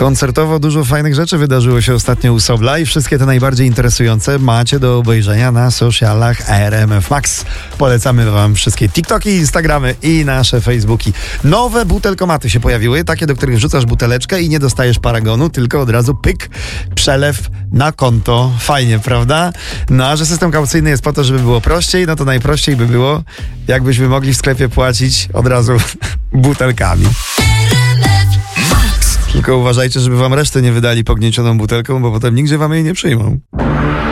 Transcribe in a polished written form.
Koncertowo dużo fajnych rzeczy wydarzyło się ostatnio u Sobla i wszystkie te najbardziej interesujące macie do obejrzenia na socialach RMF Max. Polecamy wam wszystkie TikToki, Instagramy i nasze Facebooki. Nowe butelkomaty się pojawiły, takie, do których wrzucasz buteleczkę i nie dostajesz paragonu, tylko od razu pyk, przelew na konto. Fajnie, prawda? No a że system kaucyjny jest po to, żeby było prościej, no to najprościej by było, jakbyśmy mogli w sklepie płacić od razu butelkami. Tylko uważajcie, żeby wam resztę nie wydali pogniecioną butelką, bo potem nigdzie wam jej nie przyjmą.